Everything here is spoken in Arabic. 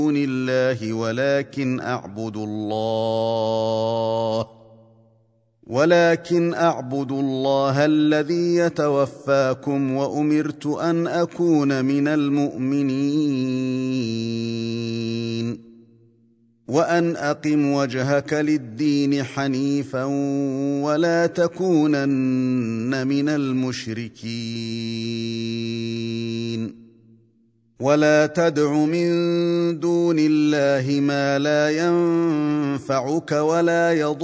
دون الله ولكن أعبد الله الذي يتوفاكم وأمرت أن أكون من المؤمنين وأن أقم وجهك للدين حنيفا ولا تكونن من المشركين ولا تدع من دون الله ما لا ينفعك ولا يضرك